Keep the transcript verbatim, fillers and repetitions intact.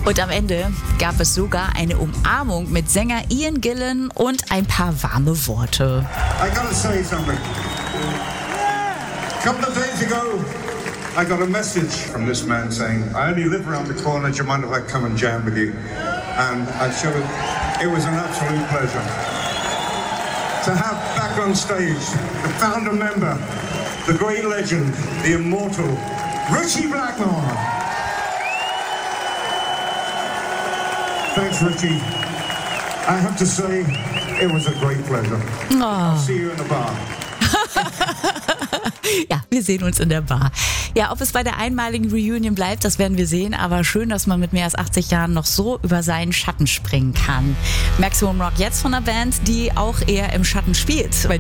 Und am Ende gab es sogar eine Umarmung mit Sänger Ian Gillan und ein paar warme Worte. I gotta say something. A couple of days ago, I got a message from this man saying, I only live around the corner, do you mind if I come and jam with you? And I showed it, it was an absolute pleasure. To have back on stage the founder member, the great legend, the immortal, Ritchie Blackmore. Thanks, Ritchie. I have to say, it was a great pleasure. Oh. I'll see you in the bar. Ja, wir sehen uns in der Bar. Ja, ob es bei der einmaligen Reunion bleibt, das werden wir sehen. Aber schön, dass man mit mehr als achtzig Jahren noch so über seinen Schatten springen kann. Maximum Rock jetzt von einer Band, die auch eher im Schatten spielt.